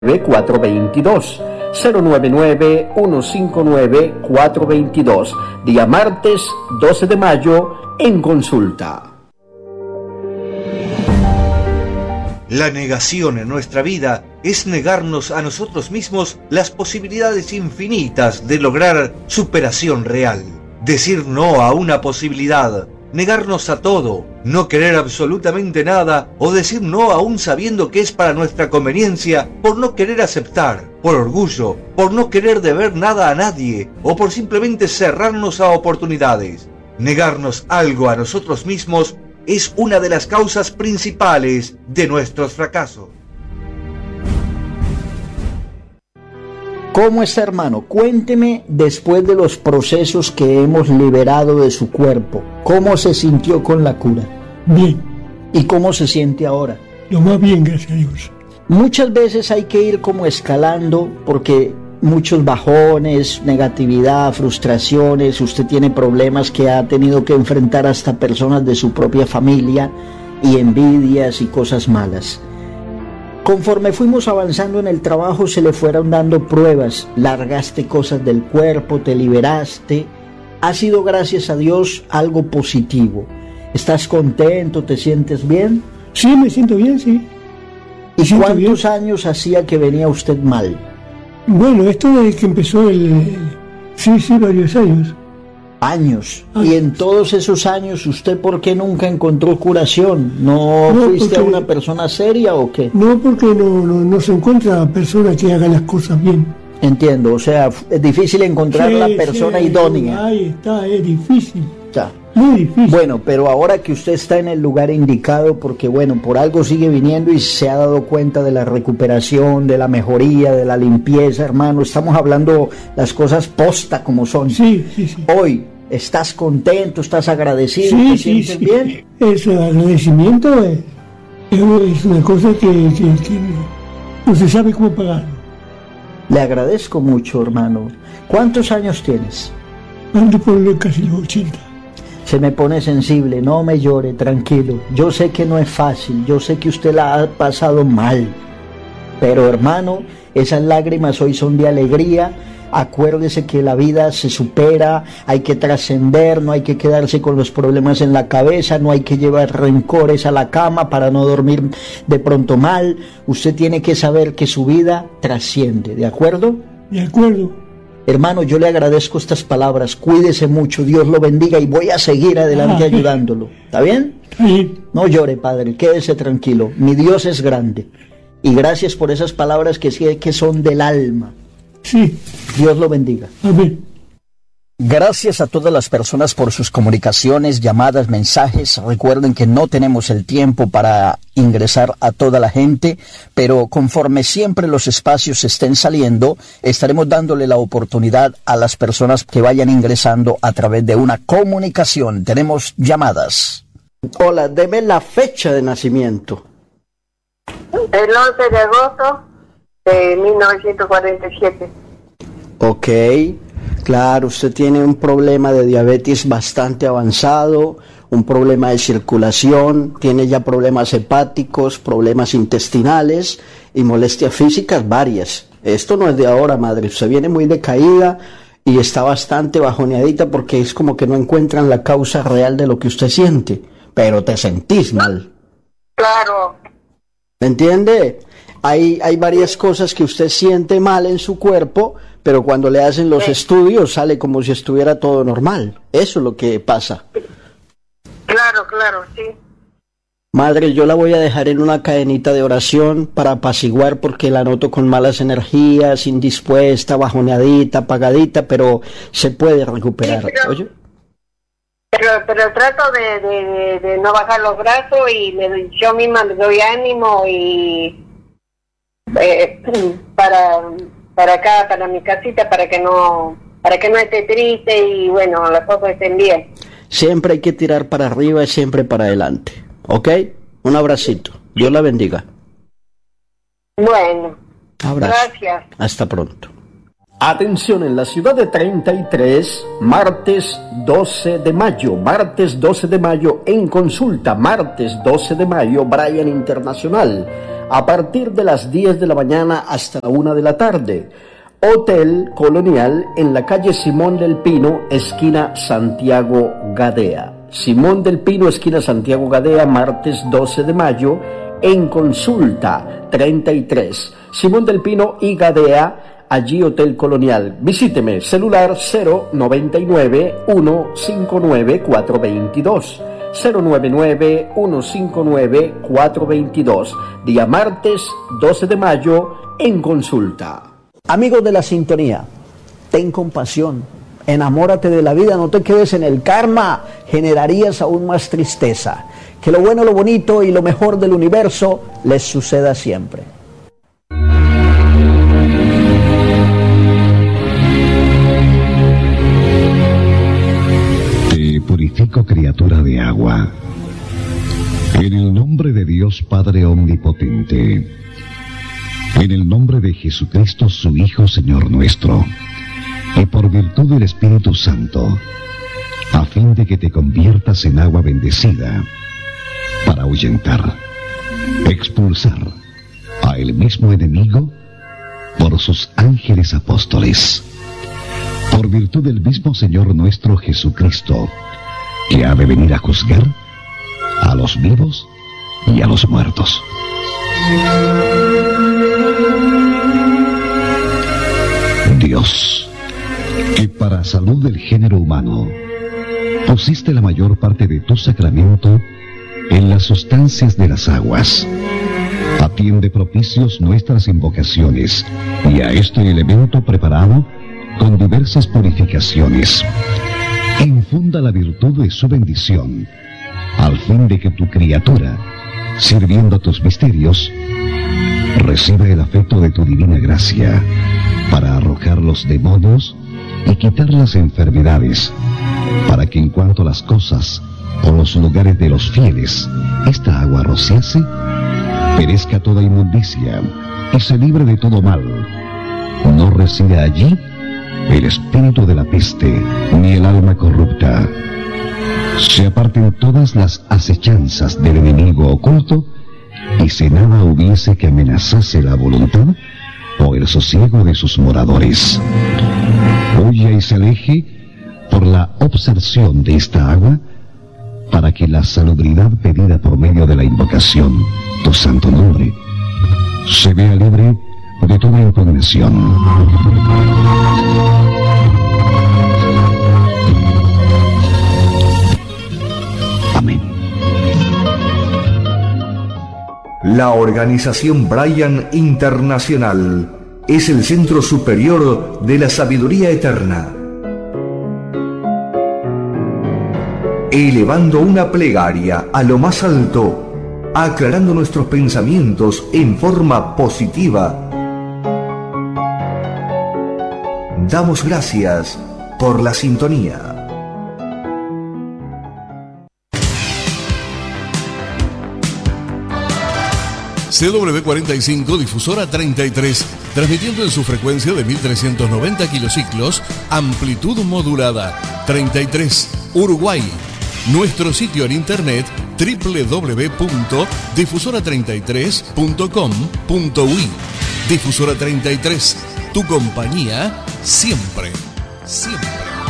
422 099-159-422, día martes 12 de mayo en consulta. La negación en nuestra vida es negarnos a nosotros mismos las posibilidades infinitas de lograr superación real. Decir no a una posibilidad, negarnos a todo, no querer absolutamente nada o decir no aún sabiendo que es para nuestra conveniencia por no querer aceptar, por orgullo, por no querer deber nada a nadie o por simplemente cerrarnos a oportunidades. Negarnos algo a nosotros mismos es una de las causas principales de nuestros fracasos. ¿Cómo está, hermano? Cuénteme, después de los procesos que hemos liberado de su cuerpo, ¿cómo se sintió con la cura? Bien. ¿Y cómo se siente ahora? Lo más bien, gracias a Dios. Muchas veces hay que ir como escalando porque muchos bajones, negatividad, frustraciones, usted tiene problemas que ha tenido que enfrentar hasta personas de su propia familia y envidias y cosas malas. Conforme fuimos avanzando en el trabajo se le fueron dando pruebas, largaste cosas del cuerpo, te liberaste, ha sido gracias a Dios algo positivo. ¿Estás contento? ¿Te sientes bien? Sí, me siento bien, sí. ¿Y cuántos años hacía que venía usted mal? Bueno, esto desde que empezó sí, varios años. Años. Y en todos esos años, ¿usted por qué nunca encontró curación? ¿No fuiste a una persona seria o qué? No, porque no se encuentra persona que haga las cosas bien. Entiendo, o sea, es difícil encontrar la persona idónea. Ahí está, es difícil. Está. Muy difícil. Bueno, pero ahora que usted está en el lugar indicado, porque bueno, por algo sigue viniendo y se ha dado cuenta de la recuperación, de la mejoría, de la limpieza, hermano, estamos hablando las cosas posta como son. Sí. Hoy, ¿estás contento? ¿Estás agradecido? Sí, ¿Te sientes bien? Ese agradecimiento es una cosa que no se sabe cómo pagarlo. Le agradezco mucho, hermano. ¿Cuántos años tienes? Ando por casi los 80. Se me pone sensible, no me llore, tranquilo. Yo sé que no es fácil, yo sé que usted la ha pasado mal. Pero hermano, esas lágrimas hoy son de alegría. Acuérdese que la vida se supera, hay que trascender, no hay que quedarse con los problemas en la cabeza, no hay que llevar rencores a la cama para no dormir de pronto mal. Usted tiene que saber que su vida trasciende, ¿de acuerdo? De acuerdo. Hermano, yo le agradezco estas palabras, cuídese mucho, Dios lo bendiga y voy a seguir adelante ayudándolo. ¿Está bien? Sí. No llore, padre, quédese tranquilo, mi Dios es grande. Y gracias por esas palabras que son del alma. Sí. Dios lo bendiga. Amén. Gracias a todas las personas por sus comunicaciones, llamadas, mensajes. Recuerden que no tenemos el tiempo para ingresar a toda la gente, pero conforme siempre los espacios estén saliendo, estaremos dándole la oportunidad a las personas que vayan ingresando a través de una comunicación. Tenemos llamadas. Hola, deme la fecha de nacimiento. El 11 de agosto de 1947. Ok. Claro, usted tiene un problema de diabetes bastante avanzado, un problema de circulación, tiene ya problemas hepáticos, problemas intestinales y molestias físicas varias. Esto no es de ahora, madre, usted viene muy decaída y está bastante bajoneadita porque es como que no encuentran la causa real de lo que usted siente, pero te sentís mal. Claro. ¿Me entiende? Hay varias cosas que usted siente mal en su cuerpo, pero cuando le hacen los estudios sale como si estuviera todo normal. Eso es lo que pasa. Claro, sí. Madre, yo la voy a dejar en una cadenita de oración para apaciguar porque la noto con malas energías, indispuesta, bajoneadita, apagadita, pero se puede recuperar. Sí, ¿Oye? Pero trato de no bajar los brazos y yo misma me doy ánimo y para acá, para mi casita, para que no esté triste y bueno, las cosas estén bien. Siempre hay que tirar para arriba y siempre para adelante, ¿ok? Un abracito, Dios la bendiga. Bueno, abrazo. Gracias. Hasta pronto. Atención, en la ciudad de 33, martes 12 de mayo, en consulta, martes 12 de mayo, Brian Internacional. a partir de las 10 de la mañana hasta la 1 de la tarde. Hotel Colonial en la calle Simón del Pino, esquina Santiago Gadea. Simón del Pino, esquina Santiago Gadea, martes 12 de mayo, en consulta 33. Simón del Pino y Gadea, allí Hotel Colonial. Visíteme, celular 099-159-422. 099-159-422. Día martes 12 de mayo, en consulta. Amigos de la sintonía, ten compasión, enamórate de la vida, no te quedes en el karma, generarías aún más tristeza. Que lo bueno, lo bonito y lo mejor del universo les suceda siempre. Te purifico, criatura de agua, en el nombre de Dios Padre Omnipotente, en el nombre de Jesucristo, su Hijo, Señor nuestro, y por virtud del Espíritu Santo, a fin de que te conviertas en agua bendecida, para ahuyentar, expulsar a el mismo enemigo por sus ángeles apóstoles, por virtud del mismo Señor nuestro Jesucristo, que ha de venir a juzgar a los vivos y a los muertos. Dios, que para salud del género humano pusiste la mayor parte de tu sacramento en las sustancias de las aguas, atiende propicios nuestras invocaciones y a este elemento preparado con diversas purificaciones. Infunda la virtud de su bendición, al fin de que tu criatura, sirviendo a tus misterios, reciba el afecto de tu divina gracia, para arrojar los demonios y quitar las enfermedades, para que en cuanto a las cosas o los lugares de los fieles esta agua rociase, perezca toda inmundicia y se libre de todo mal. No resida allí el espíritu de la peste, ni el alma corrupta. Se aparten todas las acechanzas del enemigo oculto, y si nada hubiese que amenazase la voluntad o el sosiego de sus moradores. Huya y se aleje por la obserción de esta agua, para que la salubridad pedida por medio de la invocación, tu santo nombre, se vea libre de toda impugnación. Amén. La organización Brian Internacional es el centro superior de la sabiduría eterna, elevando una plegaria a lo más alto, aclarando nuestros pensamientos en forma positiva. Damos gracias por la sintonía. CW45, difusora 33, transmitiendo en su frecuencia de 1390 kilociclos, amplitud modulada, 33, Uruguay. Nuestro sitio en internet www.difusora33.com.uy. Difusora 33, tu compañía siempre, siempre.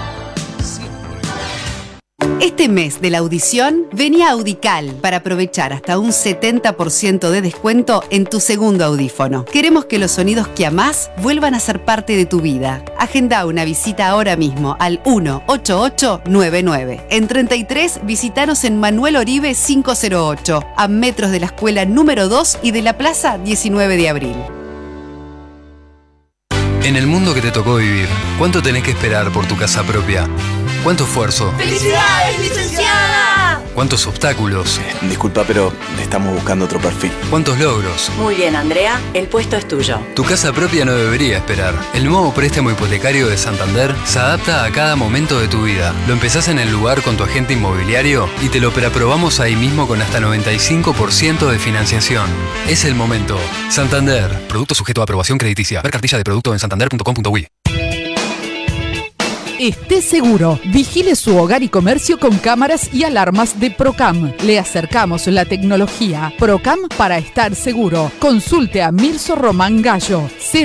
Este mes de la audición, vení a Audical para aprovechar hasta un 70% de descuento en tu segundo audífono. Queremos que los sonidos que amás vuelvan a ser parte de tu vida. Agenda una visita ahora mismo al 18899. En 33, visitanos en Manuel Oribe 508, a metros de la escuela número 2 y de la plaza 19 de abril. En el mundo que te tocó vivir, ¿cuánto tenés que esperar por tu casa propia? ¿Cuánto esfuerzo? ¡Felicidades, licenciada! ¿Cuántos obstáculos? Disculpa, pero estamos buscando otro perfil. ¿Cuántos logros? Muy bien, Andrea, el puesto es tuyo. Tu casa propia no debería esperar. El nuevo préstamo hipotecario de Santander se adapta a cada momento de tu vida. Lo empezás en el lugar con tu agente inmobiliario y te lo preaprobamos ahí mismo con hasta 95% de financiación. Es el momento. Santander. Producto sujeto a aprobación crediticia. Ver cartilla de producto en santander.com.uy. Esté seguro. Vigile su hogar y comercio con cámaras y alarmas de Procam. Le acercamos la tecnología. Procam para estar seguro. Consulte a Mirso Román Gallo.